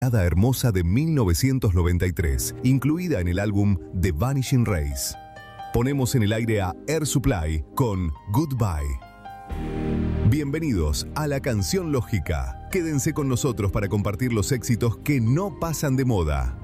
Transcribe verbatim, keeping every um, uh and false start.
Hada hermosa de mil novecientos noventa y tres, incluida en el álbum The Vanishing Race. Ponemos en el aire a Air Supply con Goodbye. Bienvenidos a La Canción Lógica. Quédense con nosotros para compartir los éxitos que no pasan de moda.